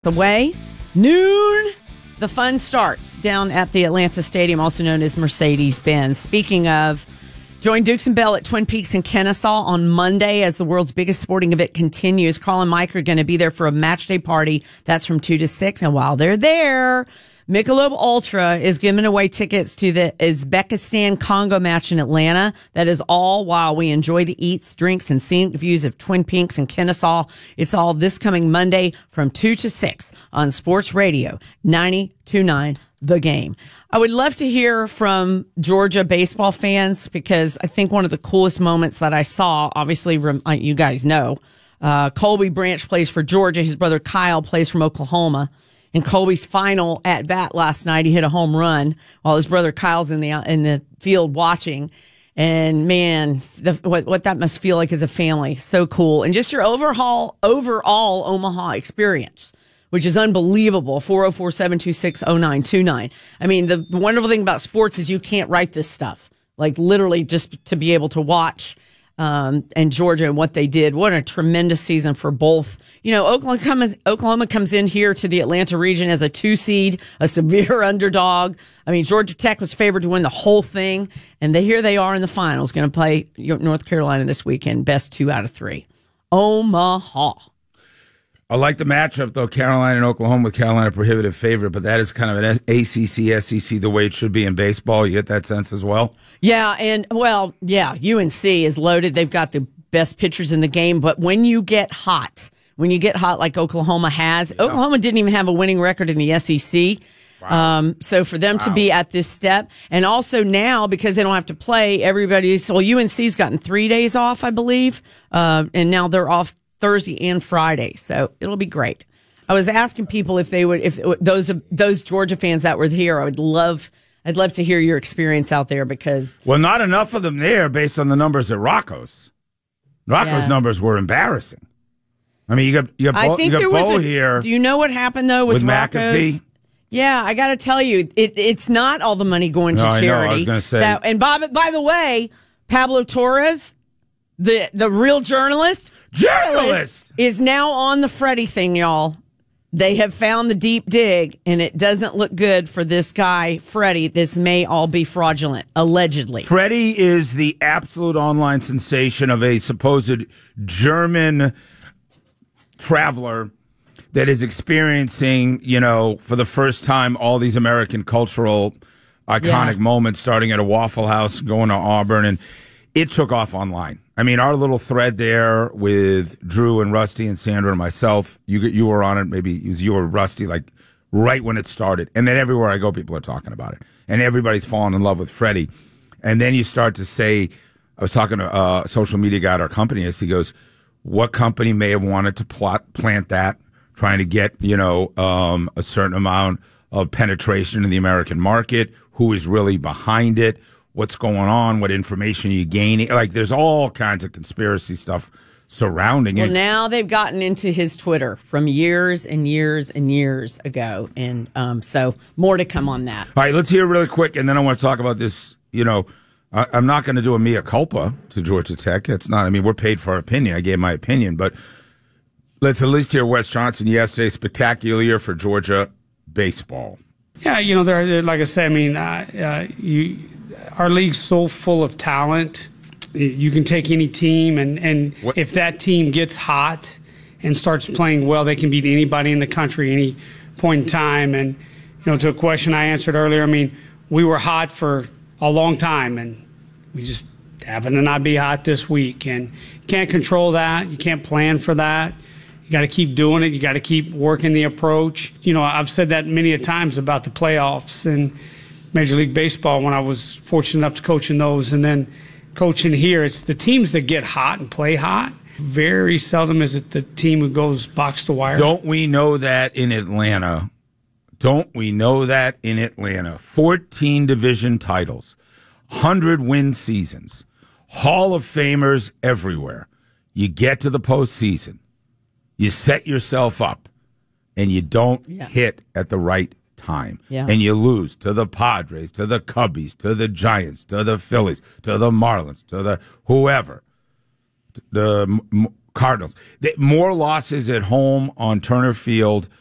away. Noon, the fun starts down at the Atlanta Stadium, also known as Mercedes-Benz. Speaking of, join Dukes and Bell at Twin Peaks and Kennesaw on Monday as the world's biggest sporting event continues. Carl and Mike are going to be there for a match day party. That's from 2 to 6. And while they're there, Michelob Ultra is giving away tickets to the Uzbekistan-Congo match in Atlanta. That is all while we enjoy the eats, drinks, and scenic views of Twin Peaks and Kennesaw. It's all this coming Monday from 2 to 6 on Sports Radio 92.9 The Game. I would love to hear from Georgia baseball fans because I think one of the coolest moments that I saw, obviously, you guys know, Colby Branch plays for Georgia. His brother Kyle plays from Oklahoma. In Colby's final at bat last night, he hit a home run while his brother Kyle's in the field watching. And man, what that must feel like as a family. So cool. And just your overall Omaha experience, which is unbelievable. 404-726-0929. I mean, the wonderful thing about sports is you can't write this stuff. Like literally just to be able to watch and Georgia and what they did. What a tremendous season for both. You know, Oklahoma comes in here to the Atlanta region as a 2 seed, a severe underdog. I mean, Georgia Tech was favored to win the whole thing, and here they are in the finals, going to play North Carolina this weekend. Best 2 out of 3. Omaha. I like the matchup, though, Carolina and Oklahoma, with Carolina prohibitive favorite, but that is kind of an ACC, SEC the way it should be in baseball. You get that sense as well? Yeah, and, well, yeah, UNC is loaded. They've got the best pitchers in the game, but when you get hot like Oklahoma has, yeah. Oklahoma didn't even have a winning record in the SEC. Wow. So for them to be at this step, and also now because they don't have to play, UNC's gotten 3 days off, I believe, and now they're off Thursday and Friday, so it'll be great. I was asking people if those Georgia fans that were here, I'd love to hear your experience out there because not enough of them there based on the numbers at Rocco's. Rocco's numbers were embarrassing. I mean, you got Bo here. Do you know what happened though with Rocco's? McAfee? Yeah, I got to tell you, it's not all the money going to charity. I know, I was going to say. And by the way, Pablo Torres, the real journalist is now on the Freddie thing, y'all. They have found the deep dig, and it doesn't look good for this guy, Freddie. This may all be fraudulent, allegedly. Freddie is the absolute online sensation of a supposed German traveler that is experiencing, for the first time, all these American cultural iconic moments, starting at a Waffle House, going to Auburn, and it took off online. I mean, our little thread there with Drew and Rusty and Sandra and myself, you were on it, maybe it was you or Rusty, like right when it started. And then everywhere I go, people are talking about it. And everybody's falling in love with Freddie. And then you start to say, I was talking to a social media guy at our company, and he goes, what company may have wanted to plant that, trying to get, a certain amount of penetration in the American market, who is really behind it, what's going on, what information you gaining. Like, there's all kinds of conspiracy stuff surrounding it. Well, now they've gotten into his Twitter from years and years and years ago. And so more to come on that. All right, let's hear really quick, and then I want to talk about this. I'm not going to do a mea culpa to Georgia Tech. It's not, we're paid for our opinion. I gave my opinion, but let's at least hear Wes Johnson yesterday. Spectacular year for Georgia baseball. Yeah, like I said, our league's so full of talent. You can take any team, and if that team gets hot and starts playing well, they can beat anybody in the country any point in time. And, to a question I answered earlier, we were hot for a long time, and we just happened to not be hot this week. And you can't control that. You can't plan for that. You got to keep doing it. You got to keep working the approach. I've said that many a times about the playoffs and Major League Baseball when I was fortunate enough to coach in those, and then coaching here. It's the teams that get hot and play hot. Very seldom is it the team who goes box to wire. Don't we know that in Atlanta? 14 division titles, 100-win seasons, Hall of Famers everywhere. You get to the postseason. You set yourself up, and you don't hit at the right time. Yeah. And you lose to the Padres, to the Cubbies, to the Giants, to the Phillies, to the Marlins, to the whoever, the Cardinals. More losses at home on Turner Field